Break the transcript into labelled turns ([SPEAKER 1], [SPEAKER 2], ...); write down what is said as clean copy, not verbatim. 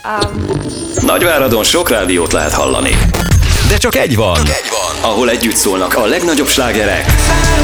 [SPEAKER 1] Nagyváradon sok rádiót lehet hallani.
[SPEAKER 2] De csak egy van,
[SPEAKER 1] Ahol együtt szólnak a legnagyobb slágerek